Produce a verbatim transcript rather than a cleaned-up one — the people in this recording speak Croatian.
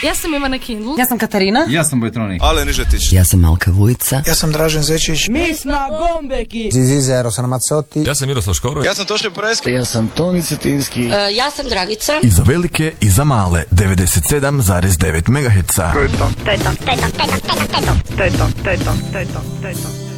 Ja sam Ivana Kindl. Ja sam Katarina. Ja sam Bojtronik. Ale Nižetić. Ja sam Malka Vujica. Ja sam Dražen Zečić. Mi smo Gombeki. Zizize, Rosana Mazzotti. Ja sam Miroslav Škoro. Ja sam Toše Poreski. Ja sam Toni Cetinski. Uh, ja sam Dragica. I za velike i za male devedeset sedam zarez devet megaherca. To je to. To je to. To je to. To je to. To je to. To je to. To je to. To je to.